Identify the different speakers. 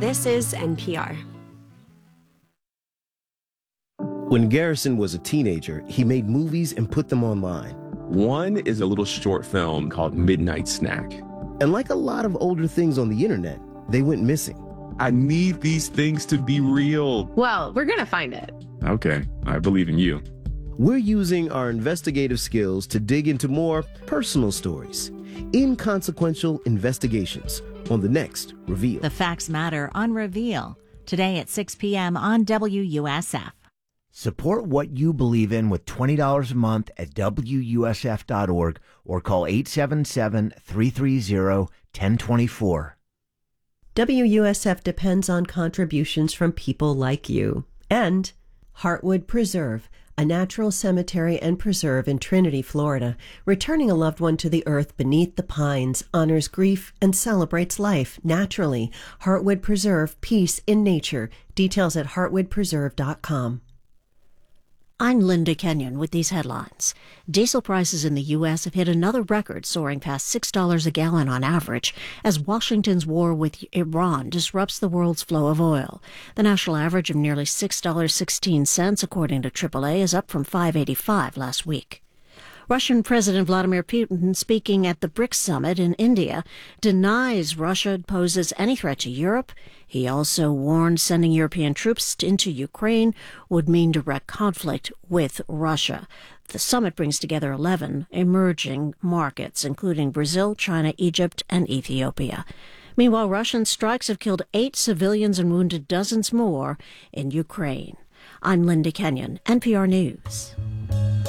Speaker 1: This is NPR.
Speaker 2: When Garrison was a teenager, he made movies and put them online.
Speaker 3: One is a little short film called Midnight Snack.
Speaker 2: And like a lot of older things on the internet, they went missing.
Speaker 3: I need these things to be real.
Speaker 4: Well, we're going to find it.
Speaker 3: Okay, I believe in you.
Speaker 2: We're using our investigative skills to dig into more personal stories, inconsequential investigations on the next Reveal.
Speaker 5: The Facts Matter on Reveal, today at 6 p.m. on WUSF.
Speaker 6: Support what you believe in with $20 a month at WUSF.org or call 877-330-1024.
Speaker 7: WUSF depends on contributions from people like you. And Heartwood Preserve, a natural cemetery and preserve in Trinity, Florida, returning a loved one to the earth beneath the pines, honors grief and celebrates life naturally. Heartwood Preserve, peace in nature. Details at heartwoodpreserve.com.
Speaker 8: I'm Linda Kenyon with these headlines. Diesel prices in the U.S. have hit another record, soaring past $6 a gallon on average, as Washington's war with Iran disrupts the world's flow of oil. The national average of nearly $6.16, according to AAA, is up from $5.85 last week. Russian President Vladimir Putin, speaking at the BRICS summit in India, denies Russia poses any threat to Europe. He also warned sending European troops into Ukraine would mean direct conflict with Russia. The summit brings together 11 emerging markets, including Brazil, China, Egypt, and Ethiopia. Meanwhile, Russian strikes have killed 8 civilians and wounded dozens more in Ukraine. I'm Linda Kenyon, NPR News.